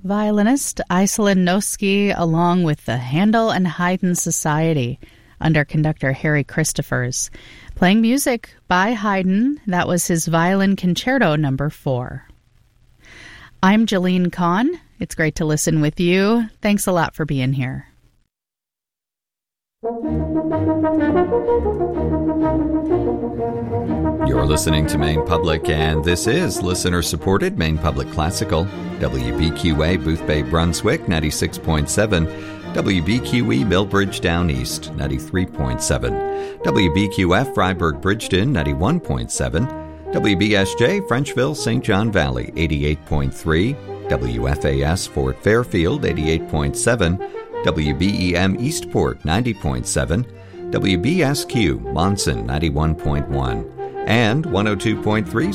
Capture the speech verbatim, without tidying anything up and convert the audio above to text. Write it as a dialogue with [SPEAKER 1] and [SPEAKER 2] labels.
[SPEAKER 1] violinist Iselin Noski, along with the Handel and Haydn Society under conductor Harry Christophers, playing music by Haydn. That was his Violin Concerto number four. I'm Jolene Kahn. It's great to listen with you. Thanks a lot for being here.
[SPEAKER 2] You're listening to Maine Public, and this is listener-supported Maine Public Classical. W B Q A Boothbay, Brunswick, ninety-six point seven. W B Q E Millbridge Down East, ninety-three point seven. W B Q F Freiburg Bridgeton, ninety-one point seven. W B S J Frenchville Saint John Valley, eighty-eight point three. W F A S Fort Fairfield, eighty-eight point seven. W B E M Eastport, ninety point seven. W B S Q Monson, ninety-one point one. And one oh two point three